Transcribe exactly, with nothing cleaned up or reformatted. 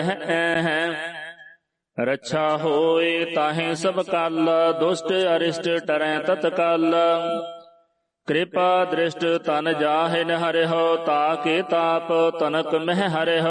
ਰੱਛਾ ਹੋਏ ਤਾਹੇ ਸਭ ਕਲ, ਦੁਸ਼ਟ ਅਰਿਸ਼ਟ ਟਰੈ ਤਤਕਲ। ਕਿਰਪਾ ਦ੍ਰਿਸ਼ਟ ਤਨ ਜਾਹਿਨ ਹਰਿਹੁ, ਤਾਕੇ ਤਾਪ ਤਨਕ ਮਹਿ ਹਰਿਹੁ।